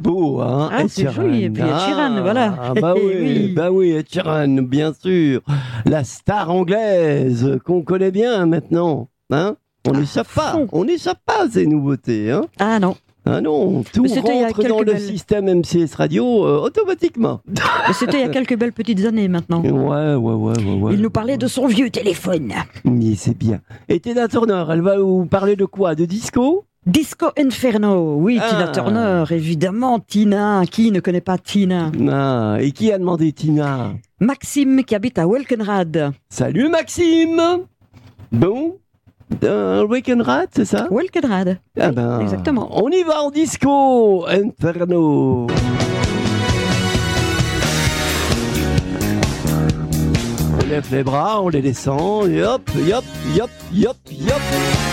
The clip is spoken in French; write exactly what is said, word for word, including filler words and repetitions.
beau, hein. Ah, Ed c'est Sheeran. joli. Et puis Ed Sheeran, Ah, voilà. Bah oui, Oui. bah oui, Ed Sheeran, bien sûr. La star anglaise qu'on connaît bien maintenant, hein. On n'échappe pas, fond. on n'échappe pas à ces nouveautés, hein. Ah non. Ah non, tout Mais c'était il y a rentre dans quelques le belles- système M C S Radio euh, automatiquement. Mais c'était il y a quelques belles petites années maintenant. Ouais, ouais, ouais, ouais, ouais. Il nous parlait de son vieux téléphone. Mais c'est bien. Et Tina Turner, elle va vous parler de quoi? De disco? Disco Inferno. Oui, Ah. Tina Turner, évidemment. Tina. Qui ne connaît pas Tina? Ah, et qui a demandé Tina? Maxime qui habite à Welkenrad. Salut Maxime. Bon, euh, Wekenrad, c'est ça? Welkenrad. Ah Oui, ben, exactement. on y va en disco, Inferno. On lève les bras, on les descend, et hop, yop, yop, yop, yop.